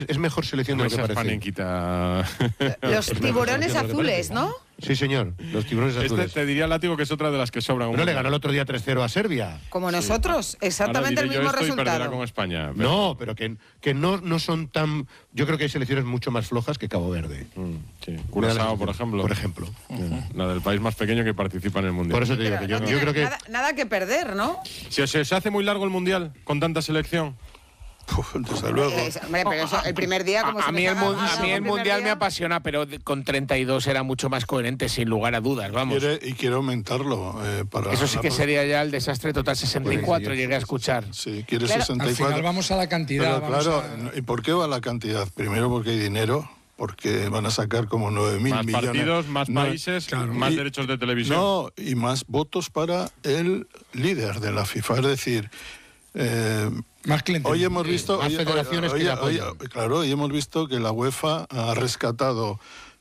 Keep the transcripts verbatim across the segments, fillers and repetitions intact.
Es mejor selección de lo que parece. Panequita. Los tiburones azules, ¿no? Sí, señor, los tiburones azules. Este te diría, Látigo, que es otra de las que sobran. No le ganó el otro día tres cero a Serbia. Como nosotros, sí. Exactamente el mismo yo esto resultado. Y perderá con España. Pero... No, pero que, que no, no son tan... Yo creo que hay selecciones mucho más flojas que Cabo Verde. Mm, sí. Curazao, por ejemplo. Por ejemplo. Uh-huh. La del país más pequeño que participa en el Mundial. Por eso te digo que yo, no yo creo que... Nada, nada que perder, ¿no? Si se os hace muy largo el Mundial con tanta selección... Uf, desde luego. Eh, hombre, pero eso, el primer día como a, se a mí el, mu a mí el Mundial día... me apasiona, pero con treinta y dos era mucho más coherente, sin lugar a dudas, vamos. Quiere, y quiere aumentarlo. Eh, para Eso sí que la... sería ya el desastre total. Sesenta y cuatro llegué a escuchar. Sí, quiere claro. sesenta y cuatro. Al final vamos a la cantidad. Pero, claro, a... ¿y por qué va la cantidad? Primero porque hay dinero, porque van a sacar como nueve mil millones. Más partidos, más no, países, claro. más y, derechos de televisión. No, y más votos para el líder de la FIFA. Es decir... Eh, más clientes. Hoy hemos visto, más hoy, federaciones hoy, que hoy, hoy, claro, hoy hemos visto que la UEFA ha rescatado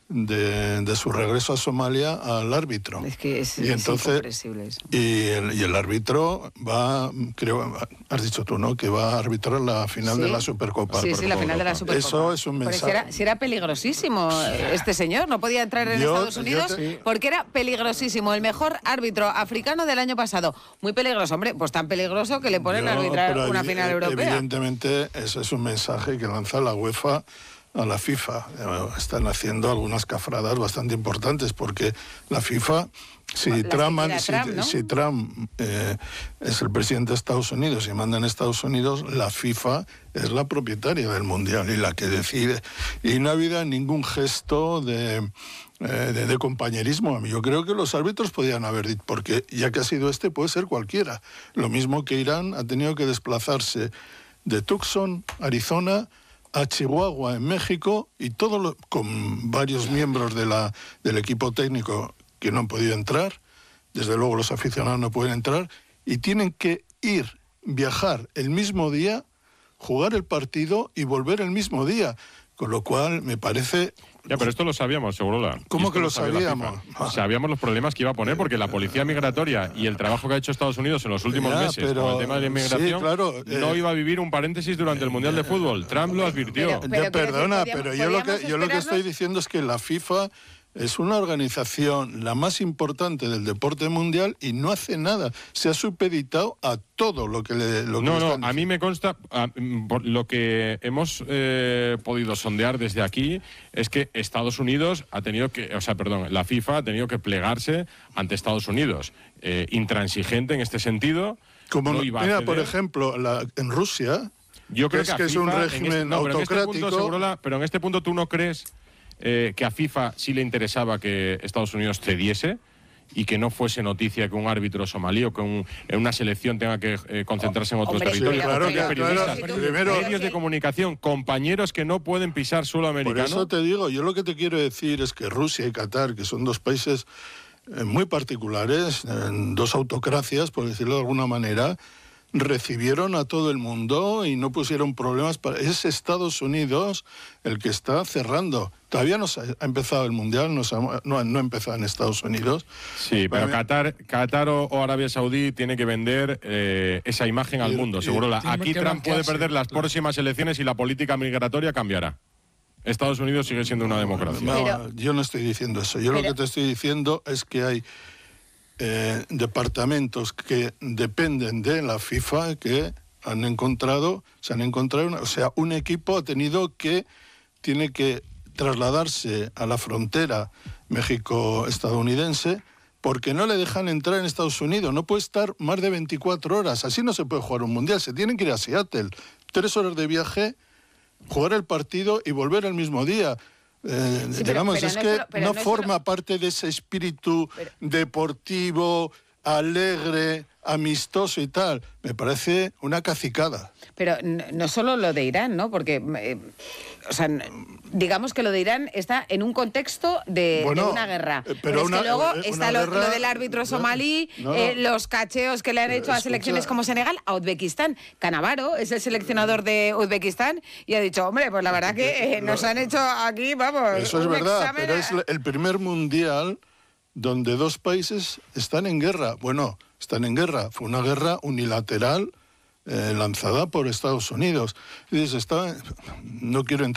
de, de su regreso a Somalia al árbitro. Es que es, y es entonces, incomprensible eso. Y el, y el árbitro va, creo, has dicho tú, ¿no? Que va a arbitrar la final sí. de la Supercopa. Sí, sí, la final de la Supercopa. Eso es un mensaje. Si era, si era peligrosísimo este señor, no podía entrar en yo, Estados Unidos te... porque era peligrosísimo. El mejor árbitro africano del año pasado. Muy peligroso, hombre, pues tan peligroso que le ponen yo, a arbitrar una final europea. Evidentemente, ese es un mensaje que lanza la UEFA a la FIFA. Están haciendo algunas cafradas bastante importantes porque la FIFA, si Trump, si, Trump, ¿no? si Trump eh, es el presidente de Estados Unidos y manda en Estados Unidos, la FIFA es la propietaria del Mundial y la que decide. Y no ha habido ningún gesto de... Eh, de, de compañerismo. Yo creo que los árbitros podían haber dicho, porque ya que ha sido este, puede ser cualquiera. Lo mismo que Irán ha tenido que desplazarse de Tucson, Arizona, a Chihuahua, en México, y todo lo, con varios miembros de la, del equipo técnico que no han podido entrar. Desde luego los aficionados no pueden entrar, y tienen que ir, viajar el mismo día, jugar el partido y volver el mismo día. Con lo cual, me parece... Ya, pero esto lo sabíamos, Segurola. ¿Cómo que lo lo sabíamos? Ah. Sabíamos los problemas que iba a poner, porque la policía migratoria y el trabajo que ha hecho Estados Unidos en los últimos ya, meses pero, con el tema de la inmigración, sí, claro, eh, no iba a vivir un paréntesis durante el Mundial de Fútbol. Trump lo advirtió. Pero, pero, ya, perdona, podíamos, pero yo lo, que, yo lo que estoy diciendo es que la FIFA es una organización la más importante del deporte mundial y no hace nada. Se ha supeditado a todo lo que le lo que No, le no, están a mí me consta, a, por lo que hemos eh, podido sondear desde aquí, es que Estados Unidos ha tenido que, o sea, perdón, la FIFA ha tenido que plegarse ante Estados Unidos. Eh, intransigente en este sentido. Como no no, iba a mira, ceder. por ejemplo, la, en Rusia, Yo creo que que, es, que es FIFA, un régimen este, no, autocrático... Pero en, este punto, Segurola, pero en este punto tú no crees eh, que a FIFA sí le interesaba que Estados Unidos cediese y que no fuese noticia que un árbitro somalí o que un, una selección tenga que eh, concentrarse en otros Hombre, territorios. sí, claro, Porque que, periodistas, claro, primero, medios de comunicación, compañeros que no pueden pisar suelo por americano. eso te digo, yo lo que te quiero decir es que Rusia y Qatar, que son dos países eh, muy particulares, eh, dos autocracias, por decirlo de alguna manera, recibieron a todo el mundo y no pusieron problemas. Para... Es Estados Unidos el que está cerrando. Todavía no se ha empezado el Mundial, no, se ha, no, no ha empezado en Estados Unidos. Sí, pero Para Qatar, Qatar o, o Arabia Saudí tiene que vender eh, esa imagen al Y- mundo, y- seguro. La, tiene aquí que Trump puede blanquearse, perder las claro. próximas elecciones y la política migratoria cambiará. Estados Unidos sigue siendo una democracia. No, Pero- yo no estoy diciendo eso. Yo pero- lo que te estoy diciendo es que hay eh, departamentos que dependen de la FIFA que han encontrado, se han encontrado, una, o sea, un equipo ha tenido que, tiene que trasladarse a la frontera México-estadounidense porque no le dejan entrar en Estados Unidos. No puede estar más de veinticuatro horas. Así no se puede jugar un mundial. Se tienen que ir a Seattle. Tres horas de viaje, jugar el partido y volver el mismo día. Eh, Sí, pero- digamos, pero es no es que solo- pero no, no es forma solo- parte de ese espíritu Pero- deportivo, alegre, amistoso y tal. Me parece una cacicada. Pero n- no solo lo de Irán, ¿no? Porque, eh, o sea, n- digamos que lo de Irán está en un contexto de, Bueno, de una guerra. eh, pero Pero es una- que luego eh, está una lo, guerra- lo del árbitro no, somalí, no. eh, los cacheos que le han hecho a Escucha. selecciones como Senegal, a Uzbekistán. Canavaro es el seleccionador de Uzbekistán y ha dicho, hombre, pues la verdad que eh, nos han hecho aquí, vamos, Eso es un verdad, examen pero a- es el primer mundial donde dos países están en guerra. Bueno, están en guerra. Fue una guerra unilateral eh, lanzada por Estados Unidos. Y dices, está, no quiero entrar